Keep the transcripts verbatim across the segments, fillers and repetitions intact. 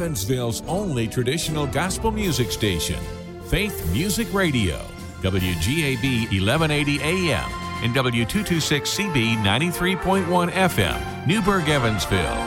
Evansville's only traditional gospel music station, Faith Music Radio, W G A B eleven eighty A M and W two twenty-six C B ninety-three point one F M, Newburgh, Evansville.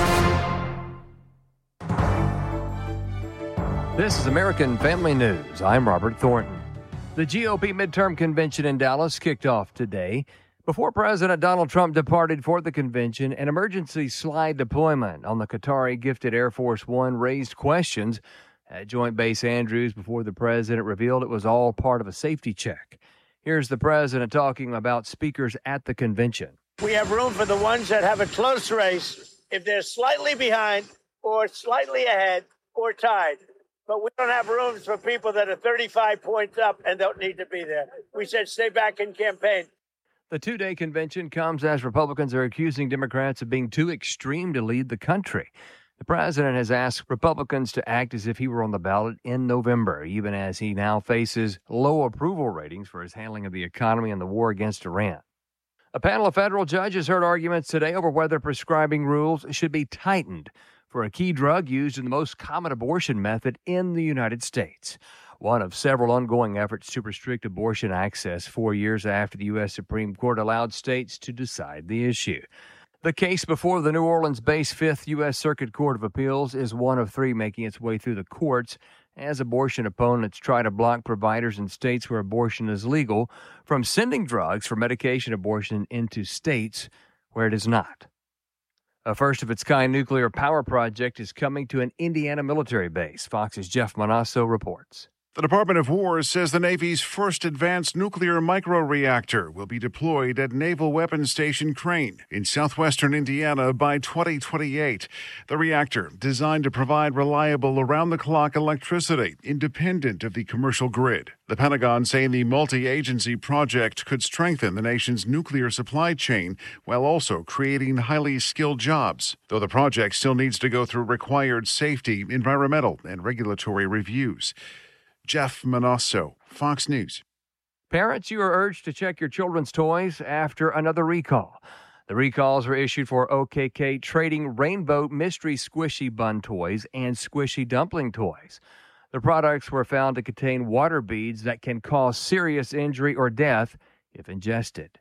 This is American Family News. I'm Robert Thornton. The G O P midterm convention in Dallas kicked off today. Before President Donald Trump departed for the convention, an emergency slide deployment on the Qatari gifted Air Force One raised questions at Joint Base Andrews before the president revealed it was all part of a safety check. Here's the president talking about speakers at the convention. We have room for the ones that have a close race if they're slightly behind or slightly ahead or tied. But we don't have rooms for people that are thirty-five points up and don't need to be there. We said stay back and campaign. The two-day convention comes as Republicans are accusing Democrats of being too extreme to lead the country. The president has asked Republicans to act as if he were on the ballot in November, even as he now faces low approval ratings for his handling of the economy and the war against Iran. A panel of federal judges heard arguments today over whether prescribing rules should be tightened for a key drug used in the most common abortion method in the United States. One of several ongoing efforts to restrict abortion access four years after the U S Supreme Court allowed states to decide the issue. The case before the New Orleans-based Fifth U S Circuit Court of Appeals is one of three making its way through the courts as abortion opponents try to block providers in states where abortion is legal from sending drugs for medication abortion into states where it is not. A first-of-its-kind nuclear power project is coming to an Indiana military base. Fox's Jeff Manasso reports. The Department of War says the Navy's first advanced nuclear microreactor will be deployed at Naval Weapons Station Crane in southwestern Indiana by twenty twenty-eight. The reactor, designed to provide reliable around-the-clock electricity independent of the commercial grid. The Pentagon saying the multi-agency project could strengthen the nation's nuclear supply chain while also creating highly skilled jobs, though the project still needs to go through required safety, environmental, and regulatory reviews. Jeff Manasso, Fox News. Parents, you are urged to check your children's toys after another recall. The recalls were issued for O K K Trading Rainbow Mystery Squishy Bun toys and Squishy Dumpling toys. The products were found to contain water beads that can cause serious injury or death if ingested.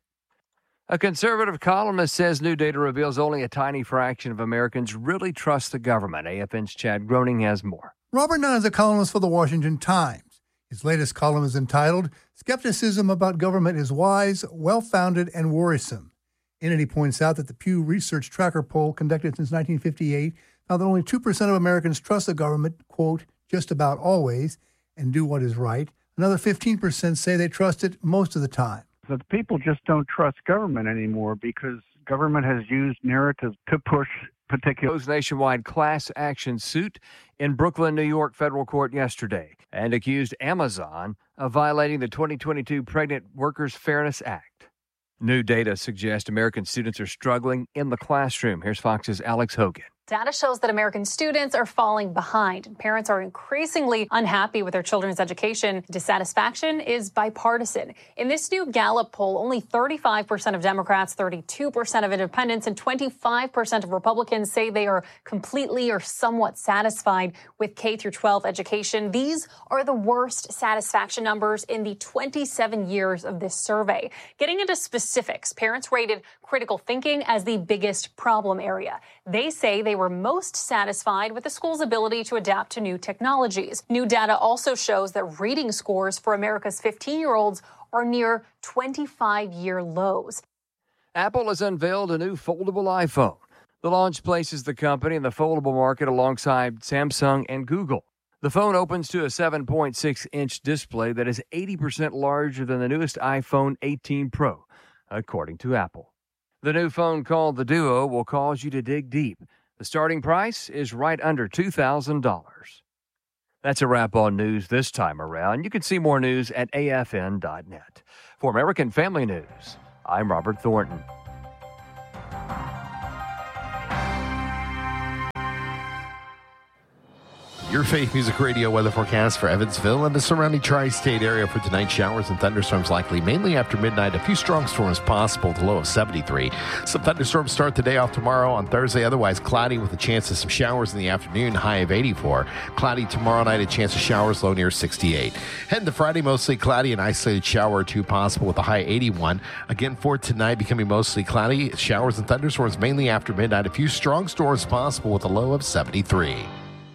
A conservative columnist says new data reveals only a tiny fraction of Americans really trust the government. A F N's Chad Groening has more. Robert Nunn is a columnist for the Washington Times. His latest column is entitled, Skepticism About Government is Wise, Well-Founded, and Worrisome. In it, he points out that the Pew Research Tracker poll conducted since nineteen fifty-eight found that only two percent of Americans trust the government, quote, just about always, and do what is right. Another fifteen percent say they trust it most of the time. The people just don't trust government anymore because government has used narratives to push particular nationwide class action suit in Brooklyn, New York federal court yesterday and accused Amazon of violating the twenty twenty-two Pregnant Workers Fairness Act. New data suggests American students are struggling in the classroom. Here's Fox's Alex Hogan. Data shows that American students are falling behind, and parents are increasingly unhappy with their children's education. Dissatisfaction is bipartisan. In this new Gallup poll, only thirty-five percent of Democrats, thirty-two percent of independents, and twenty-five percent of Republicans say they are completely or somewhat satisfied with K through twelve education. These are the worst satisfaction numbers in the twenty-seven years of this survey. Getting into specifics, parents rated critical thinking as the biggest problem area. They say they were most satisfied with the school's ability to adapt to new technologies. New data also shows that reading scores for America's fifteen-year-olds are near twenty-five-year lows. Apple has unveiled a new foldable iPhone. The launch places the company in the foldable market alongside Samsung and Google. The phone opens to a seven point six inch display that is eighty percent larger than the newest iPhone eighteen Pro, according to Apple. The new phone called the Duo will cause you to dig deep. The starting price is right under two thousand dollars. That's a wrap on news this time around. You can see more news at A F N dot net. For American Family News, I'm Robert Thornton. Your Faith Music Radio weather forecast for Evansville and the surrounding tri-state area for tonight. Showers and thunderstorms likely mainly after midnight. A few strong storms possible with a low of seventy-three. Some thunderstorms start the day off tomorrow on Thursday. Otherwise cloudy with a chance of some showers in the afternoon. High of eighty-four. Cloudy tomorrow night. A chance of showers. Low near sixty-eight. Heading to Friday, mostly cloudy. An isolated shower or two possible with a high eighty-one. Again for tonight, becoming mostly cloudy. Showers and thunderstorms mainly after midnight. A few strong storms possible with a low of seventy-three.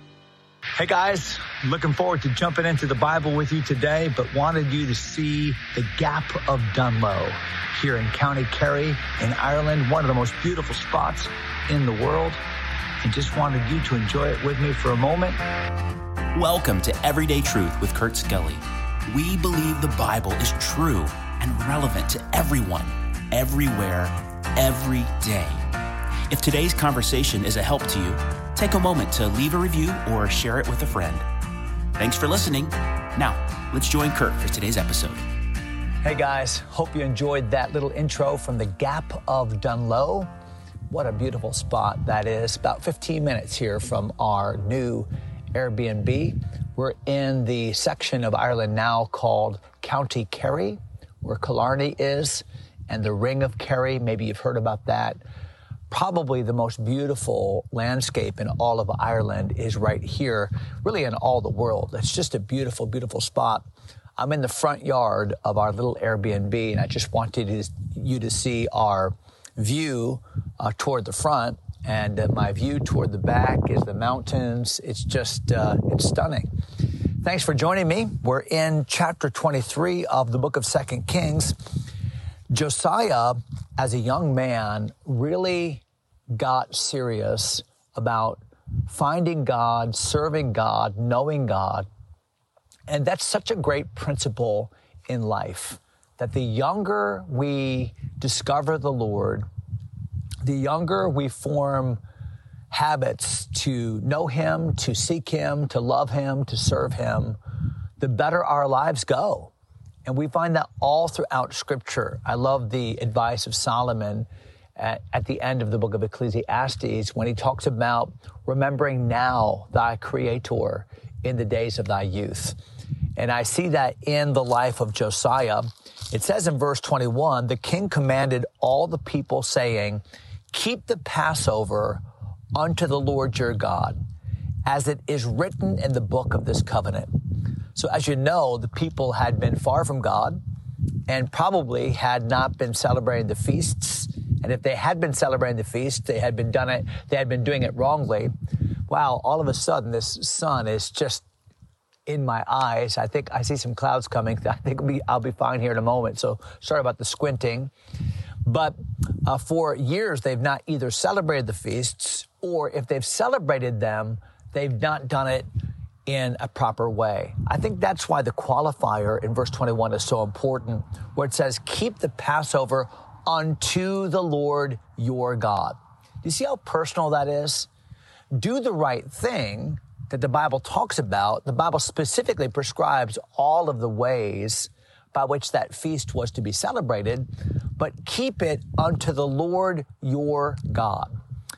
Hey guys, looking forward to jumping into the Bible with you today, but wanted you to see the Gap of Dunloe here in County Kerry in Ireland, one of the most beautiful spots in the world, and just wanted you to enjoy it with me for a moment. Welcome to Everyday Truth with Kurt Skelly. We believe the Bible is true and relevant to everyone, everywhere, every day. If today's conversation is a help to you, take a moment to leave a review or share it with a friend. Thanks for listening. Now, let's join Kurt for today's episode. Hey guys, hope you enjoyed that little intro from the Gap of Dunloe. What a beautiful spot that is. About fifteen minutes here from our new Airbnb. We're in the section of Ireland now called County Kerry, where Killarney is, and the Ring of Kerry. Maybe you've heard about that. Probably the most beautiful landscape in all of Ireland is right here, really in all the world. It's just a beautiful, beautiful spot. I'm in the front yard of our little Airbnb, and I just wanted you to see our view uh, toward the front, and uh, my view toward the back is the mountains. It's just, uh, it's stunning. Thanks for joining me. We're in chapter twenty-three of the book of Second Kings. Josiah, as a young man, really got serious about finding God, serving God, knowing God. And that's such a great principle in life, that the younger we discover the Lord, the younger we form habits to know Him, to seek Him, to love Him, to serve Him, the better our lives go. And we find that all throughout Scripture. I love the advice of Solomon at, at the end of the book of Ecclesiastes when he talks about remembering now thy Creator in the days of thy youth. And I see that in the life of Josiah. It says in verse twenty-one, the king commanded all the people saying, keep the Passover unto the Lord your God, as it is written in the book of this covenant. So as you know, the people had been far from God and probably had not been celebrating the feasts. And if they had been celebrating the feast, they had been done it, they had been doing it wrongly. Wow, all of a sudden this sun is just in my eyes. I think I see some clouds coming. I think I'll be fine here in a moment. So sorry about the squinting. But uh, for years, they've not either celebrated the feasts, or if they've celebrated them, they've not done it in a proper way. I think that's why the qualifier in verse twenty-one is so important, where it says, keep the Passover unto the Lord your God. Do you see how personal that is? Do the right thing that the Bible talks about. The Bible specifically prescribes all of the ways by which that feast was to be celebrated, but keep it unto the Lord your God.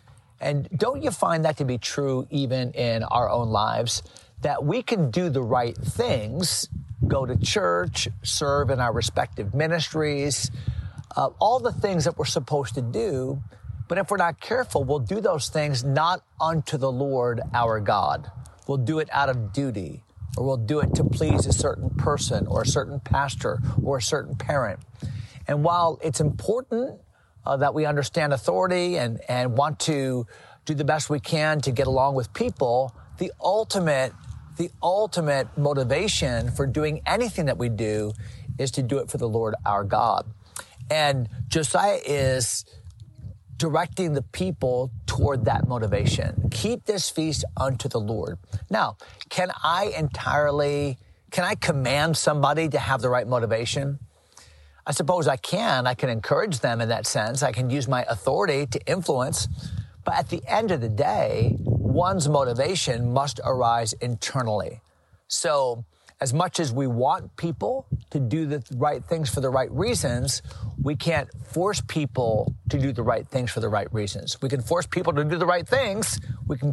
And don't you find that to be true even in our own lives? That we can do the right things, go to church, serve in our respective ministries, uh, all the things that we're supposed to do. But if we're not careful, we'll do those things not unto the Lord our God. We'll do it out of duty, or we'll do it to please a certain person or a certain pastor or a certain parent. And while it's important uh, that we understand authority and, and want to do the best we can to get along with people, the ultimate The ultimate motivation for doing anything that we do is to do it for the Lord our God. And Josiah is directing the people toward that motivation. Keep this feast unto the Lord. Now, can I entirely, can I command somebody to have the right motivation? I suppose I can. I can encourage them in that sense. I can use my authority to influence. But at the end of the day, one's motivation must arise internally. So as much as we want people to do the right things for the right reasons, we can't force people to do the right things for the right reasons. We can force people to do the right things. We can